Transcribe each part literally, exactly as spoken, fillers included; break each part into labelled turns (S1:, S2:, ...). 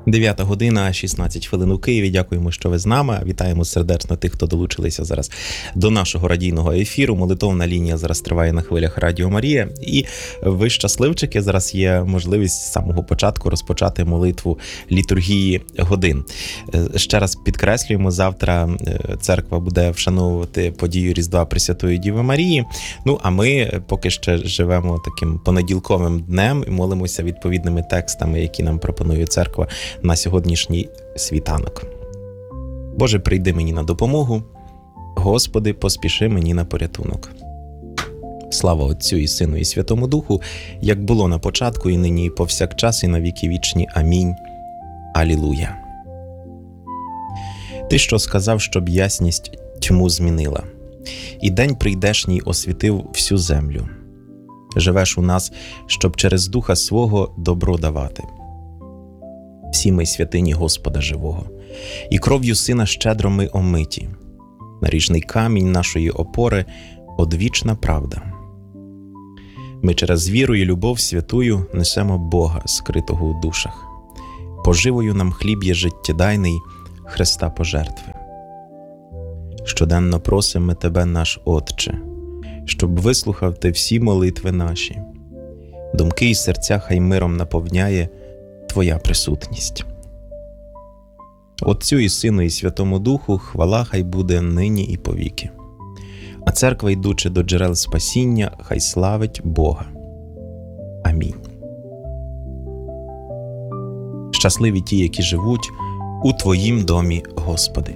S1: дев'ята година, шістнадцять хвилин у Києві. Дякуємо, що ви з нами. Вітаємо сердечно тих, хто долучилися зараз до нашого радійного ефіру. Молитовна лінія зараз триває на хвилях Радіо Марія. І ви, щасливчики, зараз є можливість з самого початку розпочати молитву літургії годин. Ще раз підкреслюємо, завтра церква буде вшановувати подію Різдва Пресвятої Діви Марії. Ну, а ми поки ще живемо таким понеділковим днем і молимося відповідними текстами, які нам пропонує церква на сьогоднішній світанок. Боже, прийди мені на допомогу, Господи, поспіши мені на порятунок. Слава Отцю і Сину і Святому Духу, як було на початку, і нині, і повсякчас, і на віки вічні. Амінь. Алілуя. Ти, що сказав, щоб ясність тьму змінила, і день прийдешній освітив всю землю. Живеш у нас, щоб через Духа свого добро давати. Всі ми святині Господа живого, і кров'ю Сина щедро ми омиті. Наріжний камінь нашої опори – одвічна правда. Ми через віру і любов святую несемо Бога, скритого у душах. Поживою нам хліб є життєдайний, Христа пожертви. Щоденно просимо ми Тебе, наш Отче, щоб вислухав Ти всі молитви наші. Думки і серця хай миром наповняє Твоя присутність. Отцю і Сину і Святому Духу хвала хай буде нині і повіки. А церква, йдучи до джерел спасіння, хай славить Бога. Амінь. Щасливі ті, які живуть у Твоїм домі, Господи.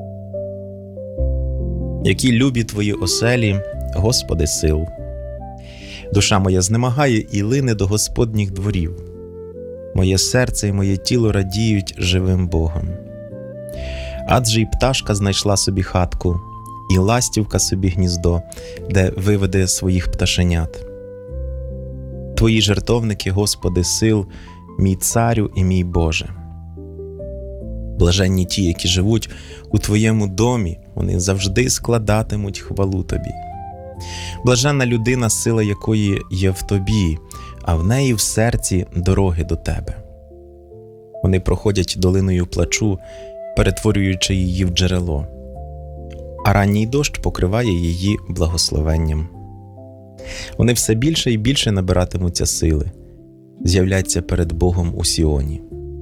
S1: Які любі Твої оселі, Господи, сил. Душа моя знемагає і лине до Господніх дворів. Моє серце і моє тіло радіють живим Богом. Адже й пташка знайшла собі хатку, і ластівка собі гніздо, де виведе своїх пташенят. Твої жертовники, Господи, сил, мій царю і мій Боже. Блаженні ті, які живуть у Твоєму домі, вони завжди складатимуть хвалу Тобі. Блаженна людина, сила якої є в Тобі, а в неї в серці дороги до Тебе. Вони проходять долиною плачу, перетворюючи її в джерело, а ранній дощ покриває її благословенням. Вони все більше і більше набиратимуться сили, з'являться перед Богом у Сіоні.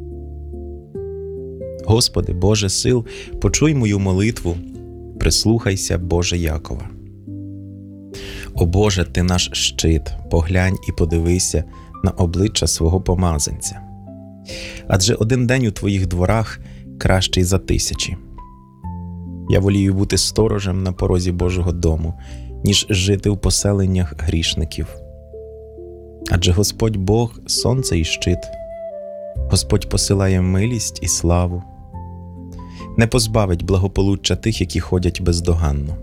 S1: Господи, Боже сил, почуй мою молитву, прислухайся, Боже Якова. О Боже, Ти наш щит, поглянь і подивися на обличчя свого помазанця. Адже один день у Твоїх дворах кращий за тисячі. Я волію бути сторожем на порозі Божого дому, ніж жити в поселеннях грішників. Адже Господь Бог – сонце і щит. Господь посилає милість і славу. Не позбавить благополуччя тих, які ходять бездоганно.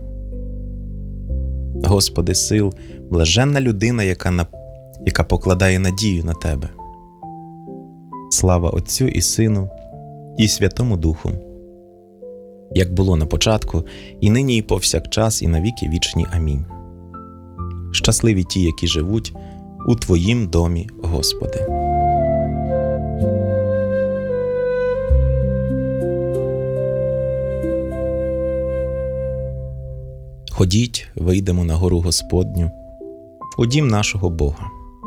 S1: Господи сил, блаженна людина, яка, на... яка покладає надію на Тебе. Слава Отцю і Сину, і Святому Духу, як було на початку, і нині, і повсякчас, і на віки вічні. Амінь. Щасливі ті, які живуть у Твоїм домі, Господи. Ходіть, вийдемо на гору Господню, у дім нашого Бога.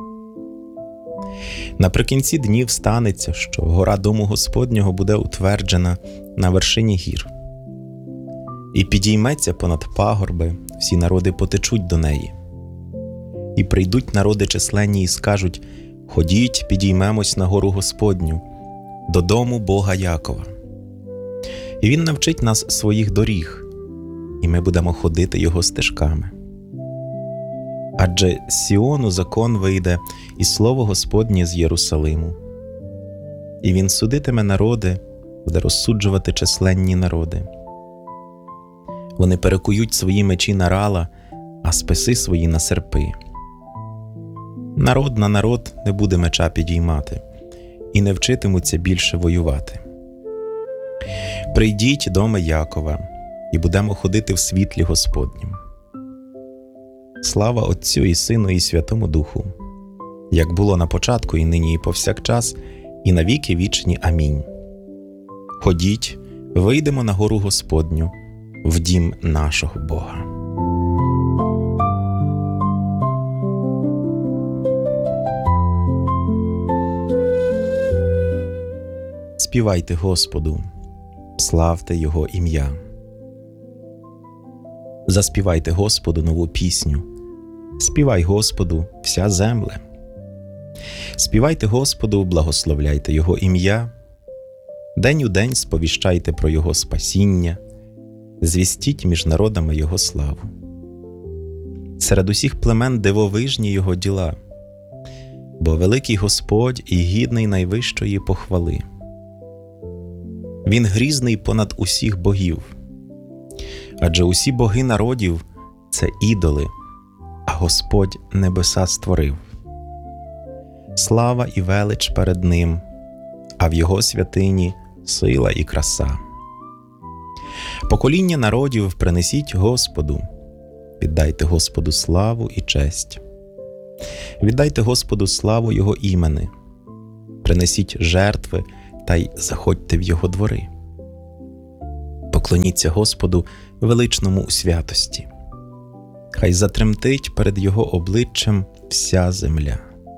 S1: Наприкінці днів станеться, що гора дому Господнього буде утверджена на вершині гір. І підійметься понад пагорби, всі народи потечуть до неї. І прийдуть народи численні і скажуть: ходіть, підіймемось на гору Господню, додому Бога Якова. І Він навчить нас своїх доріг, і ми будемо ходити Його стежками. Адже з Сіону закон вийде, і слово Господнє з Єрусалиму. І Він судитиме народи, буде розсуджувати численні народи. Вони перекують свої мечі на рала, а списи свої на серпи. Народ на народ не буде меча підіймати, і не вчитимуться більше воювати. Прийдіть, доме Якова, і будемо ходити в світлі Господнім. Слава Отцю і Сину і Святому Духу, як було на початку, і нині, і повсякчас, і на віки вічні. Амінь. Ходіть, вийдемо на гору Господню, в дім нашого Бога. Співайте Господу, славте Його ім'я. Заспівайте Господу нову пісню. Співай Господу, вся земле. Співайте Господу, благословляйте Його ім'я. День у день сповіщайте про Його спасіння, звістіть між народами Його славу. Серед усіх племен дивовижні Його діла, бо великий Господь і гідний найвищої похвали. Він грізний понад усіх богів, адже усі боги народів – це ідоли, а Господь небеса створив. Слава і велич перед Ним, а в Його святині сила і краса. Покоління народів принесіть Господу, віддайте Господу славу і честь. Віддайте Господу славу Його імени, принесіть жертви та й заходьте в Його двори. Поклоніться Господу величному у святості. Хай затремтить перед Його обличчям вся земля.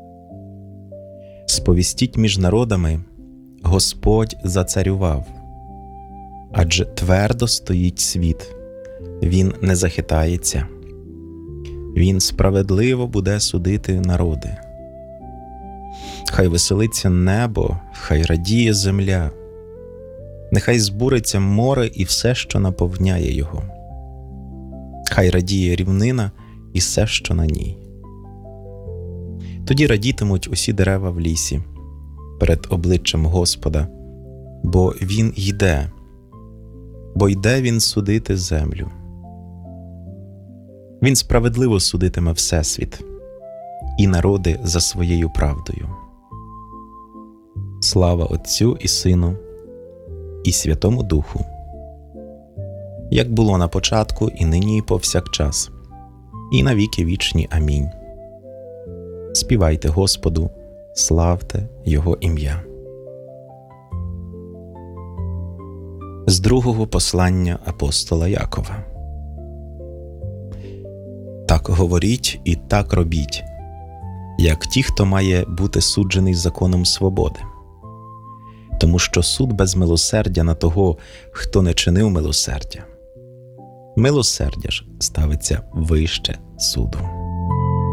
S1: Сповістіть між народами, Господь зацарював. Адже твердо стоїть світ, Він не захитається. Він справедливо буде судити народи. Хай веселиться небо, хай радіє земля. Нехай збуриться море і все, що наповняє його. Хай радіє рівнина і все, що на ній. Тоді радітимуть усі дерева в лісі перед обличчям Господа, бо Він йде, бо йде Він судити землю. Він справедливо судитиме всесвіт і народи за своєю правдою. Слава Отцю і Сину і Святому Духу, як було на початку, і нині, і повсякчас, і на віки вічні. Амінь. Співайте Господу, славте Його ім'я. З другого послання апостола Якова. Так говоріть і так робіть, як ті, хто має бути суджений законом свободи. Тому що суд без милосердя на того, хто не чинив милосердя. Милосердя ж ставиться вище суду.